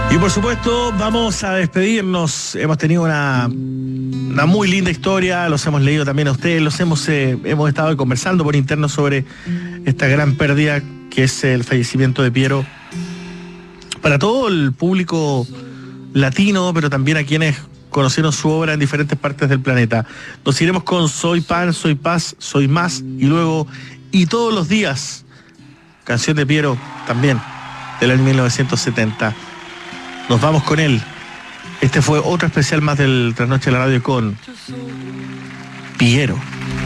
Y por supuesto, vamos a despedirnos. Hemos tenido una muy linda historia, los hemos leído también a ustedes, hemos estado conversando por interno sobre esta gran pérdida que es el fallecimiento de Piero. Para todo el público latino, pero también a quienes conocieron su obra en diferentes partes del planeta. Nos iremos con Soy Pan, Soy Paz, Soy Más, y luego Y Todos los Días, canción de Piero también, del año 1970. Nos vamos con él. Este fue otro especial más del Trasnoche de la Radio con Piero.